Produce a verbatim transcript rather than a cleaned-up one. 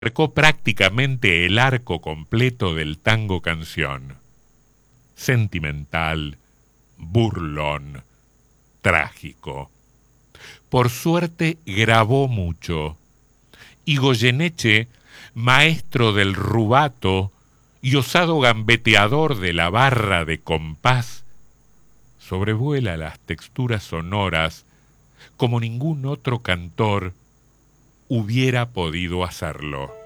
marcó prácticamente el arco completo del tango canción. Sentimental, burlón, trágico. Por suerte grabó mucho, y Goyeneche, maestro del rubato y osado gambeteador de la barra de compás, sobrevuela las texturas sonoras como ningún otro cantor hubiera podido hacerlo.